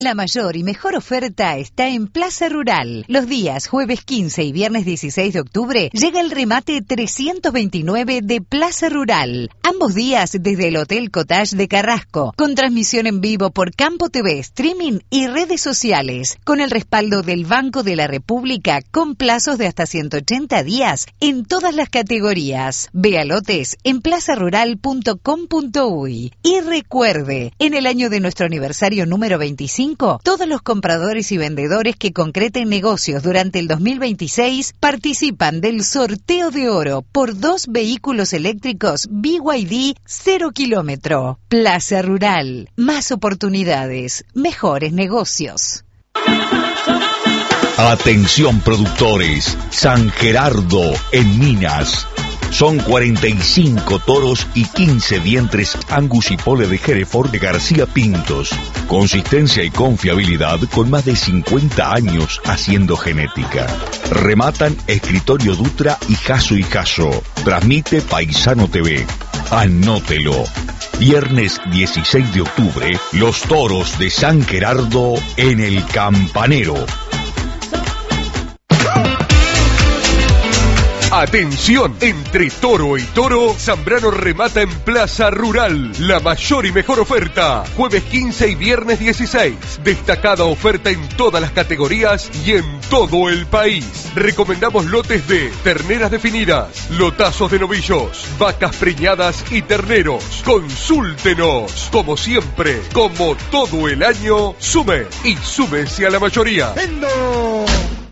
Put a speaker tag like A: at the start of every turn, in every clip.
A: La mayor y mejor oferta está en Plaza Rural. Los días jueves 15 y viernes 16 de octubre llega el remate 329 de Plaza Rural. Ambos días desde el Hotel Cottage de Carrasco, con transmisión en vivo por Campo TV, streaming y redes sociales, con el respaldo del Banco de la República, con plazos de hasta 180 días en todas las categorías. Vea lotes en plazarural.com.uy. Y recuerde, en el año de nuestro aniversario número 25, todos los compradores y vendedores que concreten negocios durante el 2026 participan del sorteo de oro por 2 vehículos eléctricos BYD 0 kilómetro. Plaza Rural. Más oportunidades. Mejores negocios.
B: Atención productores. San Gerardo en Minas. Son 45 toros y 15 vientres Angus y Pole de Hereford de García Pintos. Consistencia y confiabilidad con más de 50 años haciendo genética. Rematan Escritorio Dutra y Jasso y Jasso. Transmite Paisano TV. Anótelo. Viernes 16 de octubre, los toros de San Gerardo en el Campanero.
C: Atención, entre toro y toro, Zambrano remata en Plaza Rural. La mayor y mejor oferta. Jueves 15 y viernes 16. Destacada oferta en todas las categorías y en todo el país. Recomendamos lotes de terneras definidas, lotazos de novillos, vacas preñadas y terneros. Consúltenos. Como siempre, como todo el año, sume y súmese a la mayoría. ¡Vendo!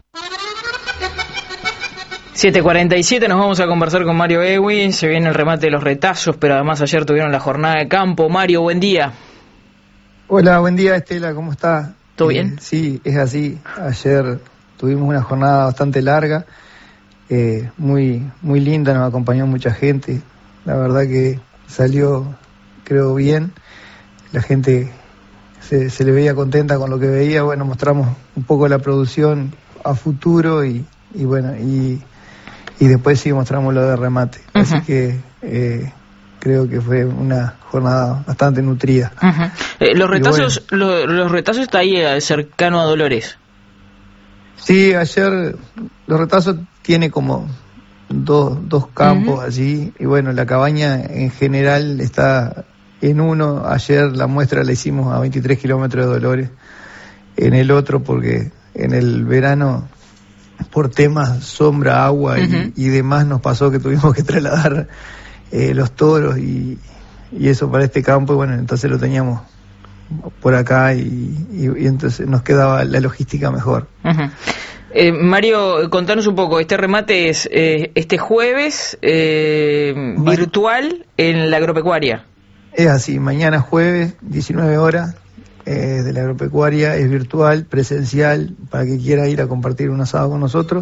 D: 7:47, nos vamos a conversar con Mario Ewing. Se viene el remate de los retazos, pero además ayer tuvieron la jornada de campo. Mario, buen día.
E: Hola, buen día Estela, ¿cómo está?
D: ¿Todo bien?
E: Sí, es así. Ayer tuvimos una jornada bastante larga, muy linda, nos acompañó mucha gente. La verdad que salió, creo, bien. La gente se le veía contenta con lo que veía. Bueno, mostramos un poco la producción a futuro y bueno, y después sí mostramos lo de remate. Uh-huh. Así que creo que fue una jornada bastante nutrida.
D: Uh-huh. Los retazos está ahí cercano a Dolores.
E: Sí, ayer los retazos tiene como dos campos. Uh-huh. Allí, y bueno, la cabaña en general está en uno. Ayer la muestra la hicimos a 23 kilómetros de Dolores, en el otro porque en el verano, por temas sombra, agua uh-huh. y demás, nos pasó que tuvimos que trasladar los toros y eso para este campo, y bueno, entonces lo teníamos por acá y entonces nos quedaba la logística mejor.
D: Uh-huh. Mario, contanos un poco, este remate es este jueves virtual en la agropecuaria.
E: Es así, mañana jueves, 19 horas. De la agropecuaria, es virtual, presencial, para que quiera ir a compartir un asado con nosotros.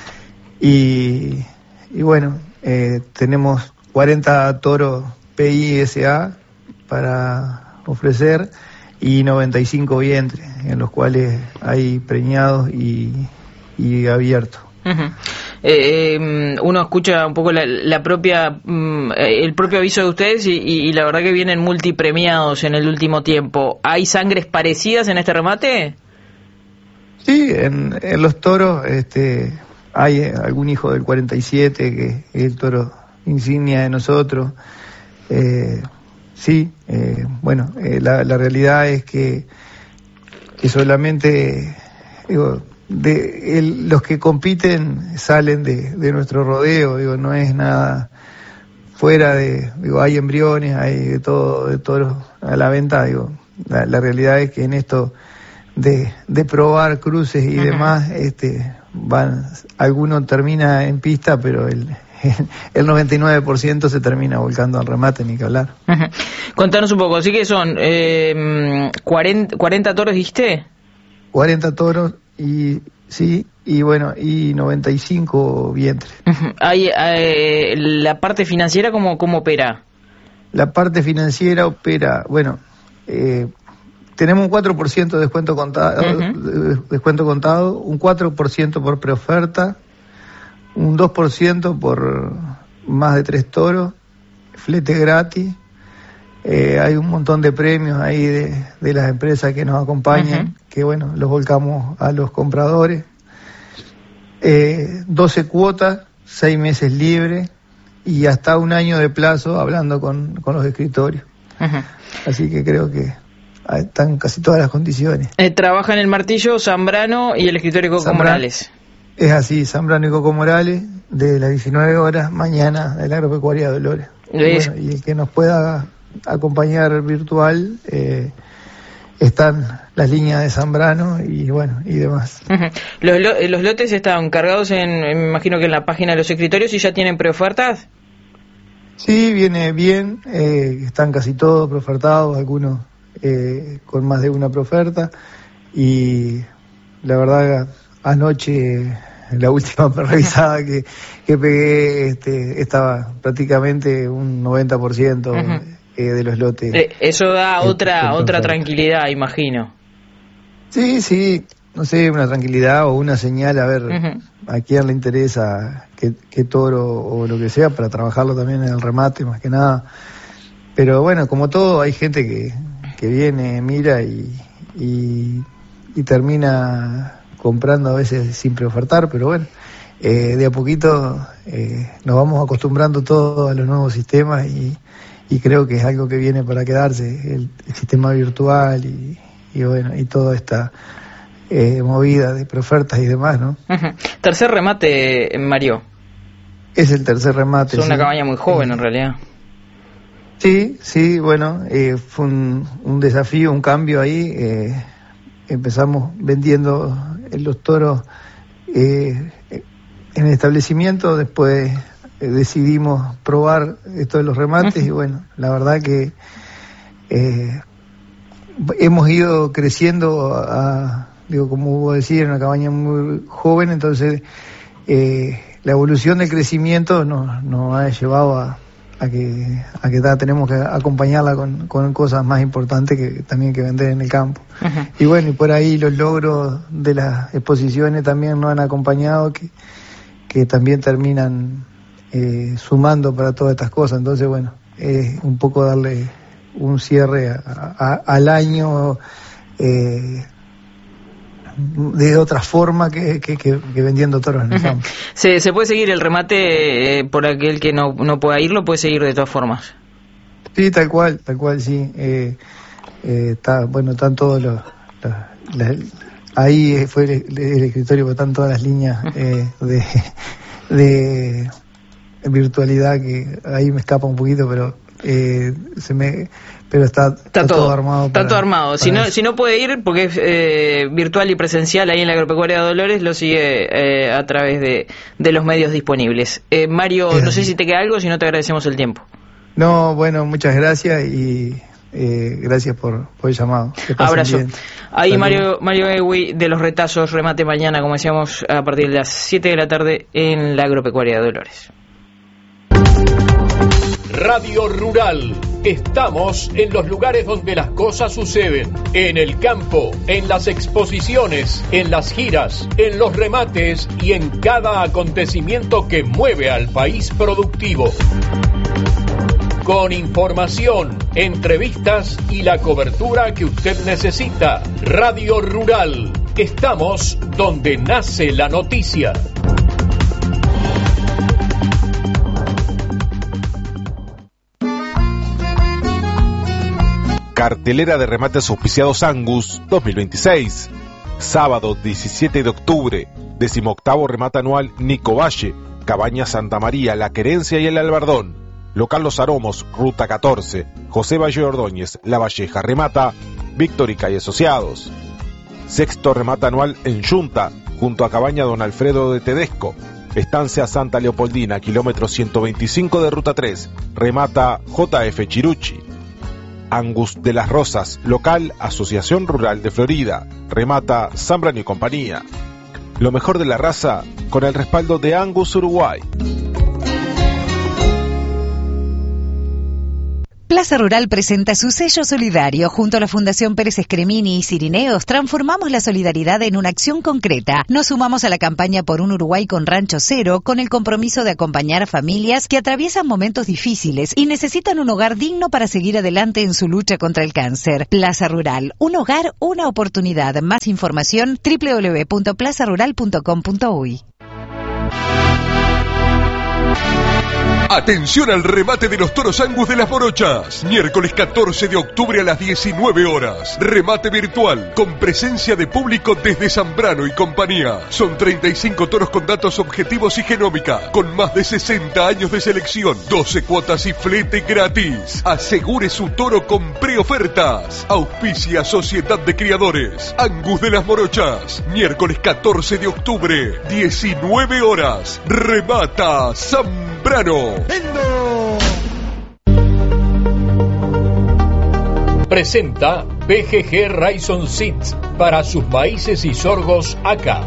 E: Y bueno, tenemos 40 toros PI-SA para ofrecer y 95 vientres, en los cuales hay preñados y abiertos. Uh-huh.
D: Uno escucha un poco el propio aviso de ustedes y la verdad que vienen multipremiados en el último tiempo. ¿Hay sangres parecidas en este remate?
E: Sí, en los toros hay algún hijo del 47 que es el toro insignia de nosotros. Bueno, la realidad es que solamente los que compiten salen de nuestro rodeo, no es nada fuera hay embriones, hay de toros a la venta, la realidad es que en esto de probar cruces y uh-huh. demás, alguno termina en pista, pero el 99% se termina volcando al remate, ni que hablar.
D: Uh-huh. Contanos un poco, así que son 40 toros, ¿dijiste?
E: 40 toros y bueno, y 95 vientres.
D: Uh-huh. ¿La parte financiera cómo opera?
E: La parte financiera opera, bueno, tenemos un 4% de descuento contado, un 4% por preoferta, un 2% por más de 3 toros, flete gratis, hay un montón de premios ahí de las empresas que nos acompañan, que bueno, los volcamos a los compradores. 12 cuotas, 6 meses libres y hasta un año de plazo hablando con los escritorios. Así que creo que están casi todas las condiciones.
D: Trabaja en el Martillo, Zambrano y el escritorio Coco Morales.
E: Es así, Zambrano y Coco Morales, de las 19 horas, mañana, de la Agropecuaria de Dolores. Bueno, y el que nos pueda acompañar virtual, están las líneas de Zambrano y bueno, y demás.
D: Los lotes están cargados me imagino que en la página de los escritorios, y ya tienen preofertas.
E: Sí, viene bien, están casi todos preofertados, algunos con más de una preoferta, y la verdad anoche la última revisada que pegué estaba prácticamente un 90% de los lotes.
D: Eso da otra tranquilidad, imagino.
E: Sí, no sé, una tranquilidad o una señal, a ver a quién le interesa qué toro o lo que sea, para trabajarlo también en el remate más que nada. Pero bueno, como todo, hay gente que viene, mira y termina comprando a veces sin preofertar, pero bueno, de a poquito nos vamos acostumbrando todos a los nuevos sistemas y creo que es algo que viene para quedarse, el sistema virtual y bueno, y toda esta movida de preofertas y demás, ¿no?
D: Tercer remate, Mario.
E: Es el tercer remate.
D: Es una cabaña muy joven en realidad.
E: Sí, bueno, fue un desafío, un cambio ahí. Empezamos vendiendo los toros en el establecimiento, después decidimos probar esto de los remates y bueno, la verdad que hemos ido creciendo como vos decís, una cabaña muy joven, entonces la evolución del crecimiento nos ha llevado a que tenemos que acompañarla con cosas más importantes que también que vender en el campo. Y bueno, y por ahí los logros de las exposiciones también nos han acompañado, que también terminan sumando para todas estas cosas. Entonces bueno, un poco darle un cierre al año de otra forma que vendiendo toros en el campo.
D: ¿Se puede seguir el remate por aquel que no pueda ir? ¿Lo puede seguir de todas formas?
E: Sí, tal cual, sí. Están todos ahí fue el escritorio, porque están todas las líneas de virtualidad, que ahí me escapa un poquito, pero pero está todo armado.
D: Está todo armado. Si no puede ir, porque es virtual y presencial ahí en la Agropecuaria de Dolores, lo sigue a través de los medios disponibles. Mario, no sé si te queda algo, si no te agradecemos el tiempo.
E: No, bueno, muchas gracias y gracias por el llamado.
D: Abrazo.
E: Bien.
D: Ahí Mario Ewi de los retazos, remate mañana, como decíamos, a partir de las 7 de la tarde en la Agropecuaria de Dolores.
C: Radio Rural. Estamos en los lugares donde las cosas suceden. En el campo, en las exposiciones, en las giras, en los remates y en cada acontecimiento que mueve al país productivo. Con información, entrevistas y la cobertura que usted necesita. Radio Rural. Estamos donde nace la noticia.
F: Cartelera de remates auspiciados Angus 2026. Sábado 17 de octubre, 18º remate anual Nico Valle, Cabaña Santa María, La Querencia y El Albardón. Local Los Aromos, Ruta 14, José Valle Ordóñez, La Valleja. Remata Victorica y Asociados. Sexto remate anual en Yunta, junto a Cabaña Don Alfredo de Tedesco. Estancia Santa Leopoldina, kilómetro 125 de Ruta 3. Remata JF Chirucci. Angus de las Rosas, local Asociación Rural de Florida. Remata Zambrano y compañía. Lo mejor de la raza con el respaldo de Angus Uruguay.
A: Plaza Rural presenta su sello solidario. Junto a la Fundación Pérez Escremini y Cirineos, transformamos la solidaridad en una acción concreta. Nos sumamos a la campaña por un Uruguay con Rancho Cero, con el compromiso de acompañar a familias que atraviesan momentos difíciles y necesitan un hogar digno para seguir adelante en su lucha contra el cáncer. Plaza Rural, un hogar, una oportunidad. Más información www.plazarural.com.uy.
C: Atención al remate de los toros Angus de las Morochas. Miércoles 14 de octubre a las 19 horas. Remate virtual con presencia de público desde Zambrano y compañía. Son 35 toros con datos objetivos y genómica, con más de 60 años de selección, 12 cuotas y flete gratis. Asegure su toro con preofertas. Auspicia Sociedad de Criadores Angus de las Morochas. Miércoles 14 de octubre, 19 horas. Remata Zambrano.
G: Presenta BGG Raison Seeds para sus maíces y sorgos acá.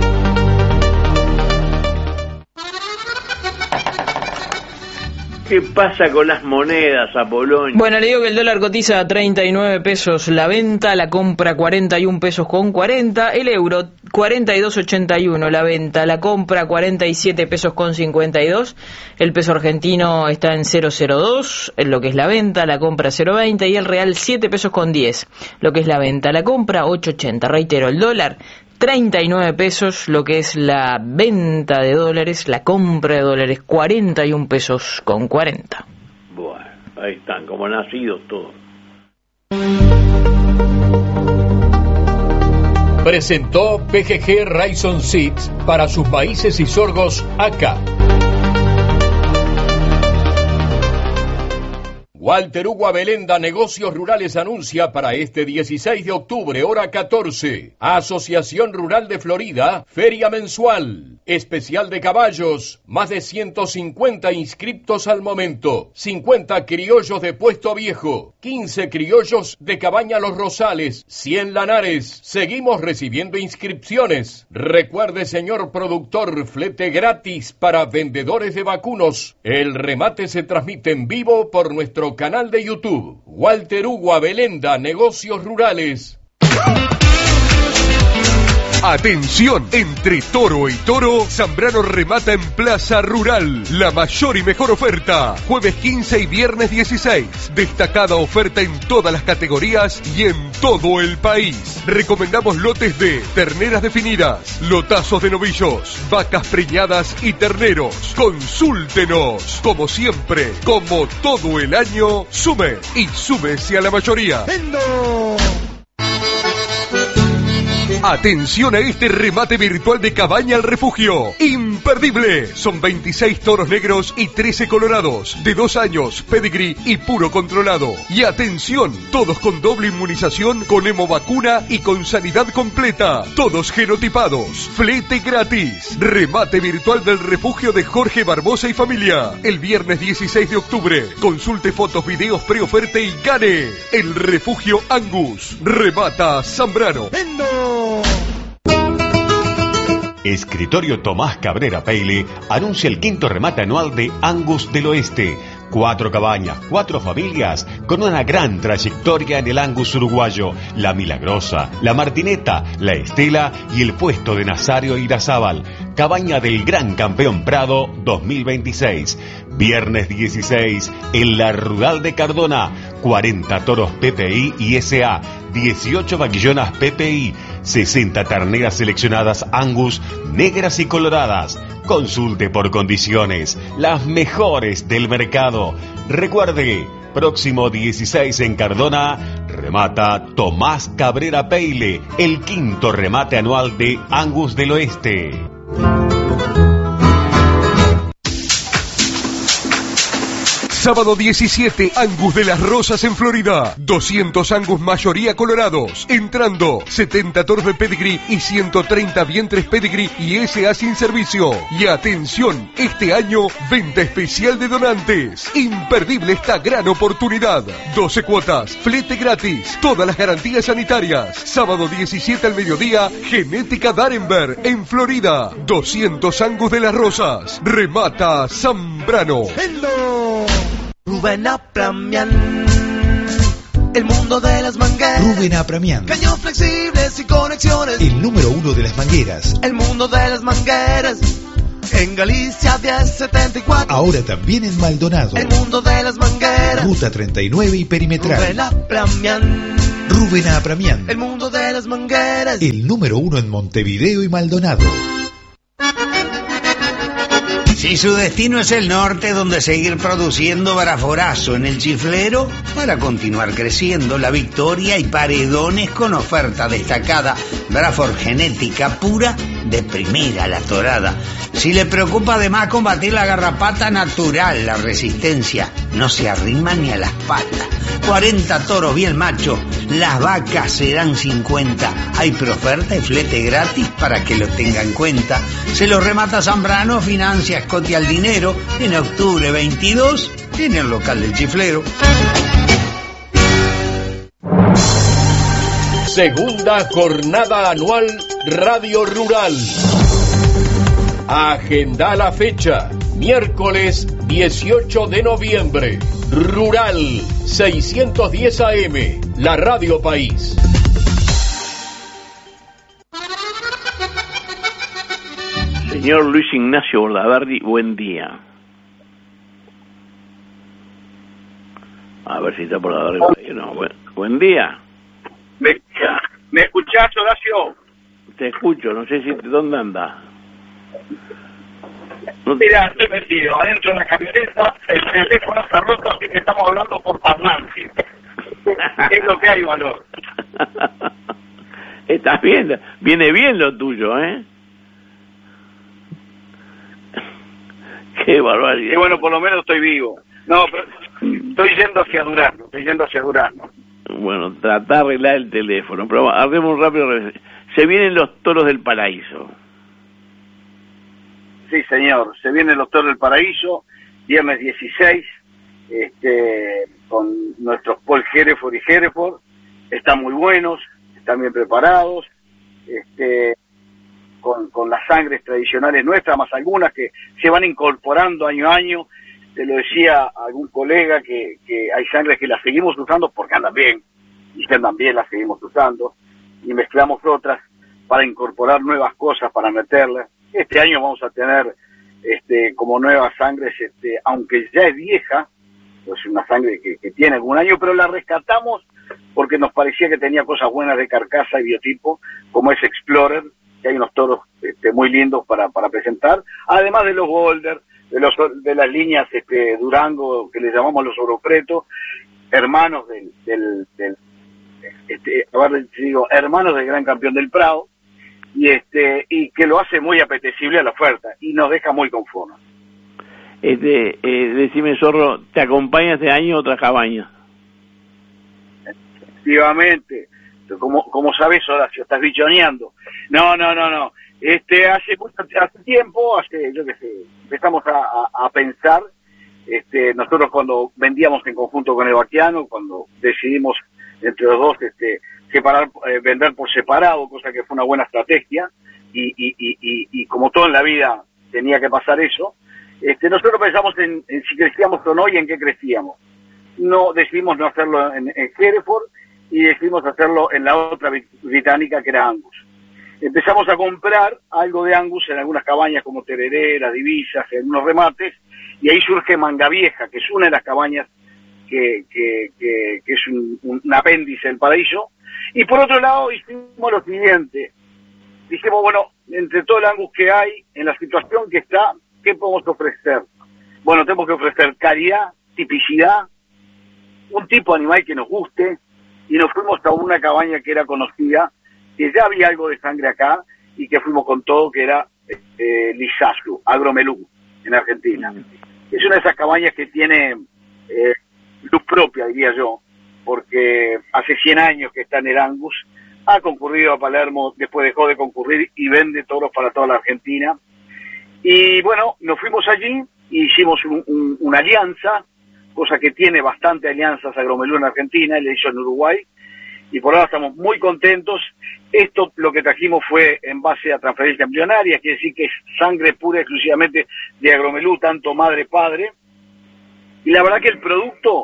H: ¿Qué pasa con las monedas, Apolonio?
D: Bueno, le digo que el dólar cotiza a 39 pesos la venta, la compra 41 pesos con 40, el euro 42.81 la venta, la compra 47 pesos con 52, el peso argentino está en 0.02, en lo que es la venta, la compra 0.20 y el real 7 pesos con 10, lo que es la venta, la compra 8.80. Reitero, el dólar 39 pesos, lo que es la venta de dólares, la compra de dólares 41 pesos con 40.
H: Bueno, ahí están, como nacidos todos.
G: Presentó BGG Raison Seeds para sus maíces y sorgos acá. Walter Hugo Abelenda Negocios Rurales anuncia para este 16 de octubre, hora 14, Asociación Rural de Florida, Feria Mensual, especial de caballos, más de 150 inscriptos al momento, 50 criollos de Puesto Viejo, 15 criollos de Cabaña Los Rosales, 100 lanares, seguimos recibiendo inscripciones. Recuerde, señor productor, flete gratis para vendedores de vacunos. El remate se transmite en vivo por nuestro canal de YouTube. Walter Hugo Abelenda Negocios Rurales.
C: Atención, entre toro y toro, Zambrano remata en Plaza Rural. La mayor y mejor oferta. Jueves 15 y viernes 16. Destacada oferta en todas las categorías y en todo el país. Recomendamos lotes de terneras definidas, lotazos de novillos, vacas preñadas y terneros. Consúltenos. Como siempre, como todo el año, sume y súmese a la mayoría. Atención a este remate virtual de Cabaña al Refugio. Imperdible. Son 26 toros negros y 13 colorados, de 2 años, pedigree y puro controlado. Y atención, todos con doble inmunización, con hemovacuna y con sanidad completa. Todos genotipados. Flete gratis. Remate virtual del Refugio de Jorge Barbosa y familia. El viernes 16 de octubre. Consulte fotos, videos, preoferta y gane. El Refugio Angus. Remata Zambrano.
I: Escritorio Tomás Cabrera Peile anuncia el quinto remate anual de Angus del Oeste. 4 cabañas, 4 familias con una gran trayectoria en el Angus uruguayo. La Milagrosa, la Martineta, la Estela y el puesto de Nazario Irazábal. Cabaña del Gran Campeón Prado 2026. Viernes 16 en la Rural de Cardona. 40 toros PPI y SA. 18 vaquillonas PPI. 60 terneras seleccionadas Angus, negras y coloradas. Consulte por condiciones, las mejores del mercado. Recuerde, próximo 16 en Cardona, remata Tomás Cabrera Peile, el quinto remate anual de Angus del Oeste.
C: Sábado 17, Angus de las Rosas en Florida. 200 Angus mayoría colorados. Entrando, 70 toros de pedigree y 130 vientres pedigree y SA sin servicio. Y atención, este año, venta especial de donantes. Imperdible esta gran oportunidad. 12 cuotas, flete gratis, todas las garantías sanitarias. Sábado 17 al mediodía, Genética Darenberg en Florida. 200 Angus de las Rosas. Remata Zambrano.
J: Rubén Apramian. El mundo de las mangueras.
K: Rubén Apramián.
J: Caños flexibles y conexiones.
K: El número 1 de las mangueras.
J: El mundo de las mangueras. En Galicia 1074.
K: Ahora también en Maldonado.
J: El mundo de las mangueras.
K: Ruta 39 y Perimetral.
J: Rubén Apramián.
K: Rubén Apramián.
J: El mundo de las mangueras.
K: El número 1 en Montevideo y Maldonado.
L: Si su destino es el norte, donde seguir produciendo Braforazo en el Chiflero para continuar creciendo, La Victoria y Paredones con oferta destacada, Brafor genética pura de primera la torada. Si le preocupa además combatir la garrapata natural, la resistencia no se arrima ni a las patas. 40 toros bien machos, las vacas serán 50. Hay preoferta y flete gratis para que lo tenga en cuenta. Se lo remata Zambrano, financia Escote al dinero, en octubre 22 en el local del Chiflero.
G: Segunda jornada anual Radio Rural. Agenda la fecha, miércoles 18 de noviembre. Rural 610 AM, la Radio País.
H: Señor Luis Ignacio Olavarri, buen día. A ver si está por la radio. No, buen día.
M: ¿Me escuchás, Horacio?
H: Te escucho, no sé si dónde anda.
M: Mira, estoy metido adentro de la camioneta, el teléfono está roto, así que estamos hablando por parlante. Es lo que hay, valor.
H: Estás bien, viene bien lo tuyo, ¿eh? Qué barbaridad.
M: Y bueno, por lo menos estoy vivo. No, pero estoy yendo hacia Durazno.
H: Bueno, trata de arreglar el teléfono, pero hacemos rápido. Se vienen los toros del paraíso.
M: Sí, señor, se vienen los toros del paraíso, viernes 16, con nuestros Paul Hereford y Hereford. Están muy buenos, están bien preparados, con las sangres tradicionales nuestras, más algunas que se van incorporando año a año. Te lo decía algún colega que hay sangres que las seguimos usando porque andan bien, y que andan bien las seguimos usando, y mezclamos otras para incorporar nuevas cosas, para meterlas. Este año vamos a tener como nuevas sangres, aunque ya es vieja, pues una sangre que tiene algún año, pero la rescatamos porque nos parecía que tenía cosas buenas de carcasa y biotipo, como es Explorer, que hay unos toros muy lindos para presentar, además de los Boulder, de las líneas Durango, que le llamamos los Oropretos, hermanos hermanos del gran campeón del Prado, y que lo hace muy apetecible a la oferta y nos deja muy conformes.
H: Decime, Zorro, ¿te acompaña este año otra cabaña?
M: Efectivamente, como sabes, Horacio, estás bichoneando. No. Hace tiempo, yo qué sé, empezamos a pensar, nosotros cuando vendíamos en conjunto con el Baquiano, cuando decidimos entre los dos separar, vender por separado, cosa que fue una buena estrategia, y como todo en la vida tenía que pasar eso, nosotros pensamos en si crecíamos o no y en qué crecíamos. Decidimos no hacerlo en Hereford y decidimos hacerlo en la otra británica que era Angus. Empezamos a comprar algo de Angus en algunas cabañas como Tererera, Divisas, en unos remates, y ahí surge Manga Vieja, que es una de las cabañas que es un apéndice del paraíso. Y por otro lado hicimos lo siguiente, dijimos, bueno, entre todo el Angus que hay, en la situación que está, ¿qué podemos ofrecer? Bueno, tenemos que ofrecer calidad, tipicidad, un tipo de animal que nos guste, y nos fuimos a una cabaña que era conocida, que ya había algo de sangre acá, y que fuimos con todo, que era Lizazu, Agromelú, en Argentina. Es una de esas cabañas que tiene luz propia, diría yo, porque hace 100 años que está en el Angus, ha concurrido a Palermo, después dejó de concurrir y vende toros para toda la Argentina. Y bueno, nos fuimos allí y hicimos una alianza, cosa que tiene bastante alianzas Agromelú en Argentina, le hizo en Uruguay, y por ahora estamos muy contentos. Esto lo que trajimos fue en base a transferencia embrionaria, quiere decir que es sangre pura exclusivamente de Agromelú, tanto madre-padre, y la verdad que el producto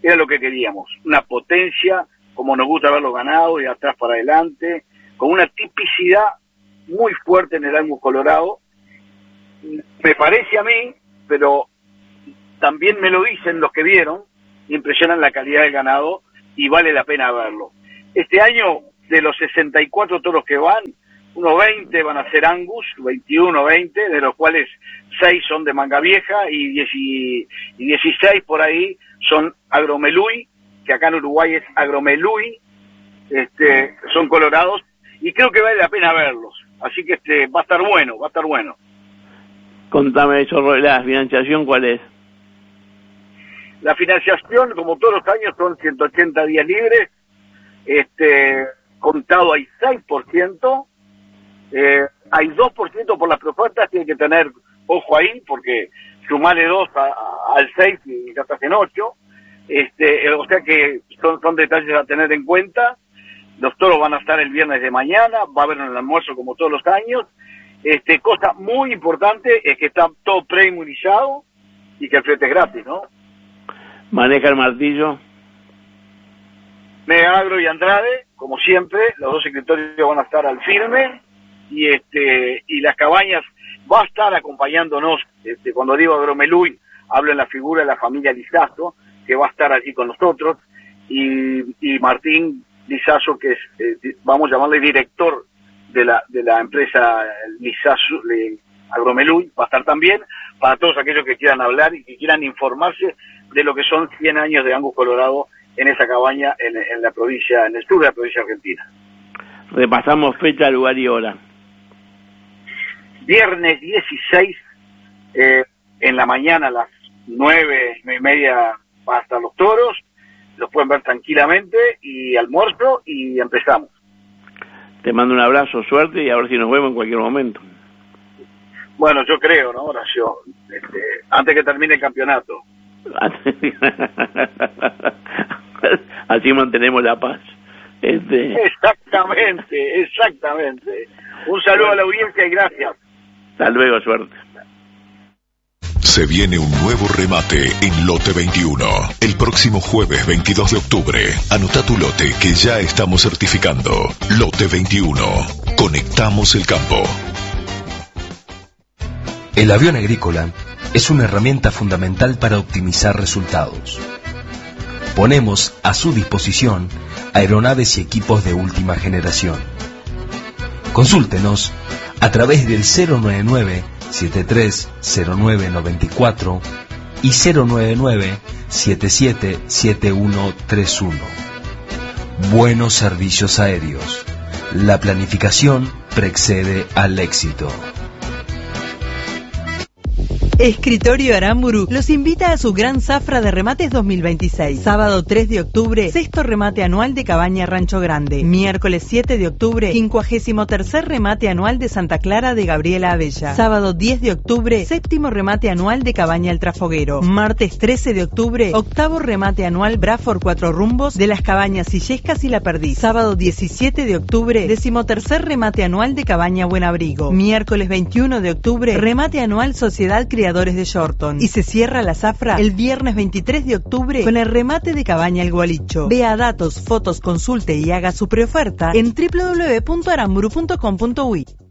M: era lo que queríamos, una potencia, como nos gusta verlo ganado, de atrás para adelante, con una tipicidad muy fuerte en el Angus colorado. Me parece a mí, pero también me lo dicen los que vieron, impresionan la calidad del ganado y vale la pena verlo. Este año, de los 64 toros que van, unos 20 van a ser Angus, 21, 20, de los cuales 6 son de manga vieja y 16 por ahí son agromelui, que acá en Uruguay es agromelui, son colorados, y creo que vale la pena verlos. Así que va a estar bueno, va a estar bueno.
H: Contame eso, la financiación, ¿cuál es?
M: La financiación, como todos los años, son 180 días libres, contado hay 6%, hay 2% por las propuestas, tiene que tener ojo ahí, porque sumarle 2 al 6 y ya estás en 8, o sea que son detalles a tener en cuenta. Los toros van a estar el viernes de mañana, va a haber un almuerzo como todos los años. Cosa muy importante es que está todo preinmunizado y que el flete es gratis, ¿no?
H: ¿Maneja el martillo?
M: Meagro y Andrade, como siempre, los dos escritorios van a estar al firme, y las cabañas va a estar acompañándonos. Cuando digo agromelui, hablo en la figura de la familia Lizazo, que va a estar allí con nosotros, y Martín Lizazo, que es, vamos a llamarle director de la empresa Lizazo Agromelui, va a estar también, para todos aquellos que quieran hablar y que quieran informarse de lo que son 100 años de Angus colorado en esa cabaña en la provincia, en el sur de la provincia argentina.
H: Repasamos fecha, lugar y hora.
M: Viernes 16, en la mañana a las 9:30 va a estar los toros, los pueden ver tranquilamente, y almuerzo, y empezamos.
H: Te mando un abrazo, suerte, y a ver si nos vemos en cualquier momento.
M: Bueno, yo creo, ¿no, Horacio? Antes que termine el campeonato.
H: Así mantenemos la paz.
M: Exactamente. Un saludo a la audiencia y gracias.
H: Hasta luego, suerte.
B: Se viene un nuevo remate en Lote 21. El próximo jueves 22 de octubre. Anota tu lote que ya estamos certificando. Lote 21. Conectamos el campo.
N: El avión agrícola es una herramienta fundamental para optimizar resultados. Ponemos a su disposición aeronaves y equipos de última generación. Consúltenos a través del 099-730994 y 099-777131. Buenos servicios aéreos. La planificación precede al éxito.
O: Escritorio Aramburu los invita a su gran zafra de remates 2026. Sábado 3 de octubre, sexto remate anual de Cabaña Rancho Grande. Miércoles 7 de octubre, 53º remate anual de Santa Clara de Gabriela Abella. Sábado 10 de octubre, séptimo remate anual de Cabaña El Trafoguero. Martes 13 de octubre, octavo remate anual Braford 4 Rumbos de las Cabañas Illescas y La Perdiz. Sábado 17 de octubre, 13º remate anual de Cabaña Buen Abrigo. Miércoles 21 de octubre, remate anual Sociedad Criadores de Shorton. Y se cierra la zafra el viernes 23 de octubre con el remate de Cabaña El Gualicho. Vea datos, fotos, consulte y haga su preoferta en www.aramburu.com.uy.